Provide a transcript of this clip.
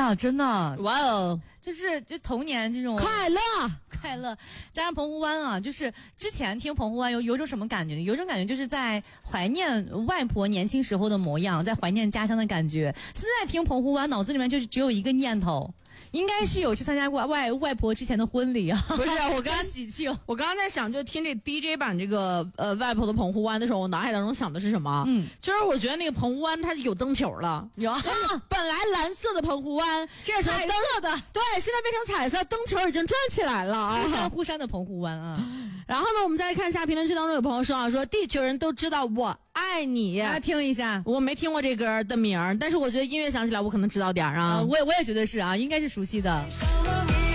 呀，真的， 哇哦， 就童年这种快乐，加上澎湖湾啊，就是之前听澎湖湾有种什么感觉呢？有种感觉就是在怀念外婆年轻时候的模样，在怀念家乡的感觉。现在听澎湖湾，脑子里面就只有一个念头。应该是有去参加过外婆之前的婚礼啊， 不是我刚喜庆。 我刚刚在想，就听这 DJ 版这个外婆的澎湖湾的时候，我脑海当中想的是什么？就是我觉得那个澎湖湾它有灯球了， 有啊， 本来蓝色的澎湖湾，这是彩色的，对，现在变成彩色，灯球已经转起来了啊， 忽闪的澎湖湾啊。 然后呢，我们再来看一下评论区当中有朋友说啊，说地球人都知道我爱你， 大家听一下， 我没听过这歌的名儿，但是我觉得音乐响起来我可能知道点啊， 我也觉得是啊，应该是熟悉的。